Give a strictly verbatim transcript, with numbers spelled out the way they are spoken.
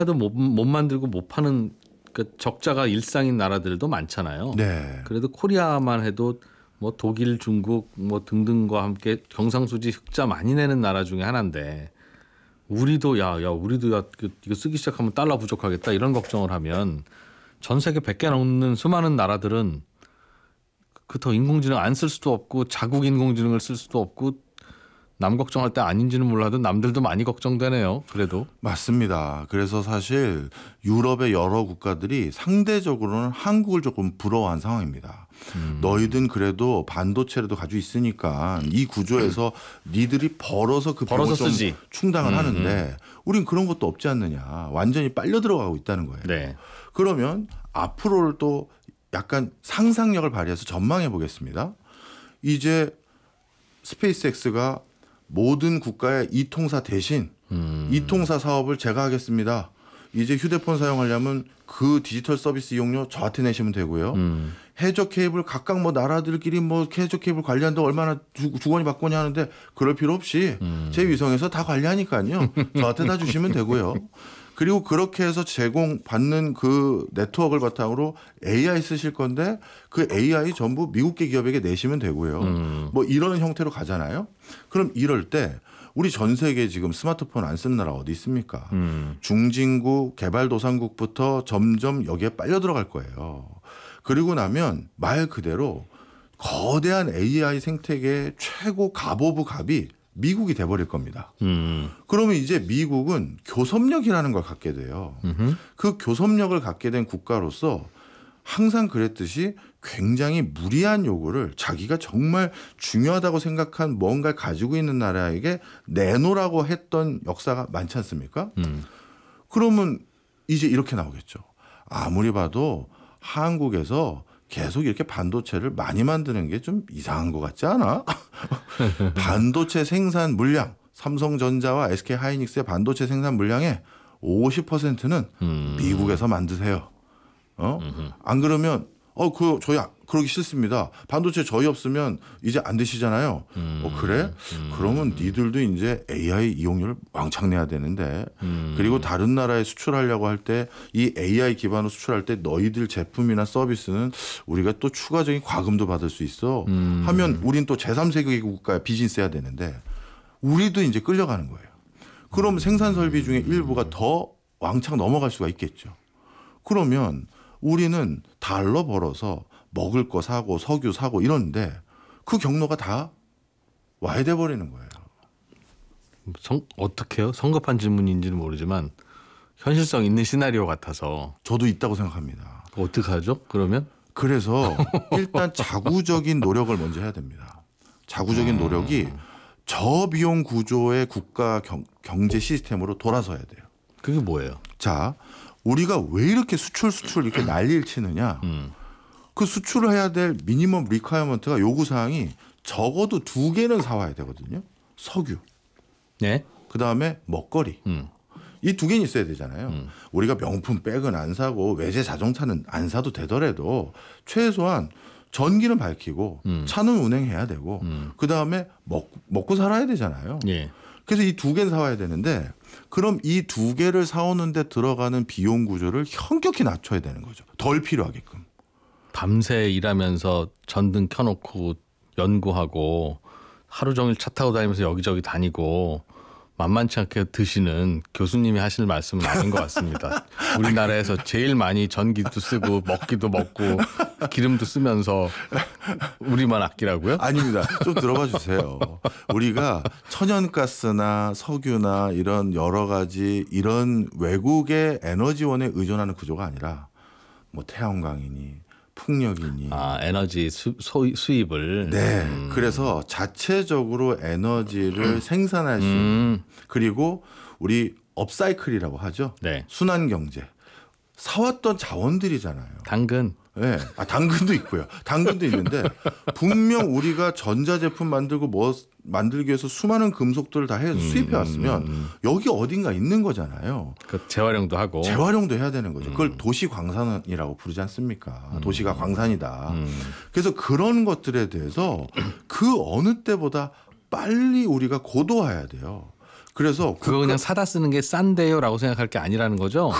도 못, 못 만들고 못 파는 그 적자가 일상인 나라들도 많잖아요. 네. 그래도 코리아만 해도 뭐 독일, 중국 뭐 등등과 함께 경상수지 흑자 많이 내는 나라 중에 하나인데 우리도 야, 야 우리도 야 이거 쓰기 시작하면 달러 부족하겠다 이런 걱정을 하면 전 세계 백 개 넘는 수많은 나라들은 그 더 인공지능 안 쓸 수도 없고 자국 인공지능을 쓸 수도 없고 남 걱정할 때 아닌지는 몰라도 남들도 많이 걱정되네요. 그래도. 맞습니다. 그래서 사실 유럽의 여러 국가들이 상대적으로는 한국을 조금 부러워한 상황입니다. 음. 너희든 그래도 반도체라도 가지고 있으니까 이 구조에서 음. 니들이 벌어서 그 벌어서 좀 쓰지. 충당을 음. 하는데 우린 그런 것도 없지 않느냐. 완전히 빨려 들어가고 있다는 거예요. 네. 그러면 앞으로를 또 약간 상상력을 발휘해서 전망해 보겠습니다. 이제 스페이스X가 모든 국가의 이통사 대신 음. 이통사 사업을 제가 하겠습니다. 이제 휴대폰 사용하려면 그 디지털 서비스 이용료 저한테 내시면 되고요. 음. 해저 케이블 각각 뭐 나라들끼리 뭐 해저 케이블 관리하는데 얼마나 주, 주거니 받거니 하는데 그럴 필요 없이 음. 제 위성에서 다 관리하니까요. 저한테 다 주시면 되고요. 그리고 그렇게 해서 제공받는 그 네트워크를 바탕으로 에이아이 쓰실 건데 그 에이아이 전부 미국계 기업에게 내시면 되고요. 음. 뭐 이런 형태로 가잖아요. 그럼 이럴 때 우리 전 세계 지금 스마트폰 안 쓰는 나라 어디 있습니까? 음. 중진국, 개발도상국부터 점점 여기에 빨려 들어갈 거예요. 그리고 나면 말 그대로 거대한 에이아이 생태계의 최고 갑 오브 갑이 미국이 돼버릴 겁니다. 음. 그러면 이제 미국은 교섭력이라는 걸 갖게 돼요. 음흠. 그 교섭력을 갖게 된 국가로서 항상 그랬듯이 굉장히 무리한 요구를 자기가 정말 중요하다고 생각한 뭔가를 가지고 있는 나라에게 내놓으라고 했던 역사가 많지 않습니까? 음. 그러면 이제 이렇게 나오겠죠. 아무리 봐도 한국에서 계속 이렇게 반도체를 많이 만드는 게 좀 이상한 것 같지 않아? 반도체 생산 물량, 삼성전자와 에스케이하이닉스의 반도체 생산 물량의 오십 퍼센트는 음. 미국에서 만드세요. 어? 안 그러면 어, 그 저희 그러기 싫습니다. 반도체 저희 없으면 이제 안 되시잖아요. 음. 어, 그래? 음. 그러면 니들도 이제 에이아이 이용료를 왕창 내야 되는데 음. 그리고 다른 나라에 수출하려고 할 때 이 에이아이 기반으로 수출할 때 너희들 제품이나 서비스는 우리가 또 추가적인 과금도 받을 수 있어. 음. 하면 우린 또 제삼 세계 국가에 비즈니스 해야 되는데 우리도 이제 끌려가는 거예요. 그럼 생산 설비 중에 일부가 더 왕창 넘어갈 수가 있겠죠. 그러면 우리는 달러 벌어서 먹을 거 사고 석유 사고 이러는데 그 경로가 다 와야 돼 버리는 거예요. 성, 어떻게요? 성급한 질문인지는 모르지만 현실성 있는 시나리오 같아서. 저도 있다고 생각합니다. 어떻게 하죠? 그러면? 그래서 일단 자구적인 노력을 먼저 해야 됩니다. 자구적인 노력이 저비용 구조의 국가 경, 경제 시스템으로 돌아서야 돼요. 그게 뭐예요? 자, 우리가 왜 이렇게 수출 수출 이렇게 난리를 치느냐. 음. 그 수출을 해야 될 미니멈 리콰이어먼트가 요구사항이 적어도 두 개는 사와야 되거든요. 석유. 네. 그다음에 먹거리. 음. 이 두 개는 있어야 되잖아요. 음. 우리가 명품 백은 안 사고 외제 자동차는 안 사도 되더라도 최소한 전기는 밝히고 음. 차는 운행해야 되고 음. 그다음에 먹, 먹고 살아야 되잖아요. 예. 그래서 이 두 개는 사와야 되는데 그럼 이 두 개를 사오는 데 들어가는 비용 구조를 현격히 낮춰야 되는 거죠. 덜 필요하게끔. 밤새 일하면서 전등 켜놓고 연구하고 하루 종일 차 타고 다니면서 여기저기 다니고 만만치 않게 드시는 교수님이 하실 말씀은 아닌 것 같습니다. 우리나라에서 제일 많이 전기도 쓰고 먹기도 먹고 기름도 쓰면서 우리만 아끼라고요? 아닙니다. 좀 들어봐 주세요. 우리가 천연가스나 석유나 이런 여러 가지 이런 외국의 에너지원에 의존하는 구조가 아니라 뭐 태양광이니 풍력이니. 아, 에너지 수, 소, 수입을. 네. 음. 그래서 자체적으로 에너지를 음. 생산할 수 있는 음. 그리고 우리 업사이클이라고 하죠. 네. 순환 경제. 사왔던 자원들이잖아요. 당근. 네. 아, 당근도 있고요. 당근도 있는데 분명 우리가 전자제품 만들고 뭐 만들기 위해서 수많은 금속들을 다 해서 수입해 왔으면 음. 여기 어딘가 있는 거잖아요. 그 재활용도 하고. 재활용도 해야 되는 거죠. 그걸 도시 광산이라고 부르지 않습니까? 음. 도시가 광산이다. 음. 그래서 그런 것들에 대해서 그 어느 때보다 빨리 우리가 고도화해야 돼요. 그래서 그거 그냥 사다 쓰는 게 싼데요라고 생각할 게 아니라는 거죠.